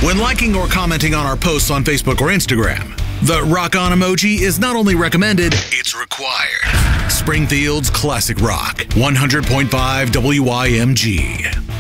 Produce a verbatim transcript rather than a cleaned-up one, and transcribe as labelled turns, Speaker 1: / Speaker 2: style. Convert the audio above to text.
Speaker 1: when liking or commenting on our posts on Facebook or Instagram. The rock on emoji is not only recommended, it's required. Springfield's Classic Rock, one hundred point five W I M G.